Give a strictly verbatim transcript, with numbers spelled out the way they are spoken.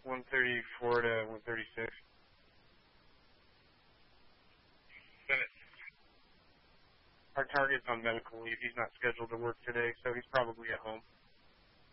one thirty-four to one thirty-six. Bennett. Our target's on medical leave. He's not scheduled to work today, so he's probably at home.